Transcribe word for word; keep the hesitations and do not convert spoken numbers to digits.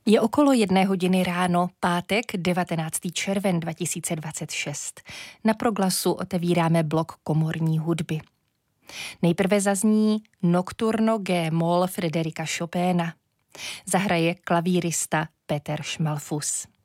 Je okolo jedné hodiny ráno, pátek devatenáctého června dva tisíce dvacet šest. Na Proglasu otevíráme blok komorní hudby. Nejprve zazní Nocturno G-moll Frederika Chopina. Zahraje klavírista Peter Schmalfuss.